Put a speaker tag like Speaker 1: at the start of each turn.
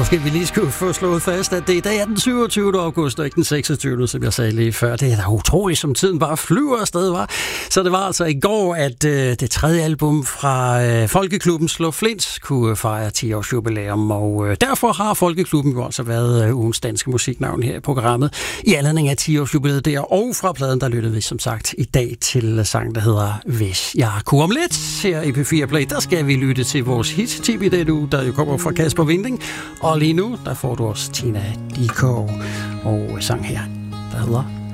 Speaker 1: Måske vi lige skulle få slået fast, at det i dag er den 27. august, og ikke den 26., som jeg sagde lige før. Det er da utroligt, som tiden bare flyver afsted, var. Så det var altså i går, at det tredje album fra Folkeklubben Slå Flint kunne fejre 10-års jubilæum, og derfor har Folkeklubben jo altså været ugens danske musiknavn her i programmet i anledning af 10-års jubilæet der, og fra pladen, der lyttede vi som sagt i dag til sang, der hedder Hvis jeg kunne om lidt. Her i P4 Play, der skal vi lytte til vores hit TB Dedu, der jo kommer fra Kasper Winding. Og lige nu, der får du også Tina Dickow og sang her, der hedder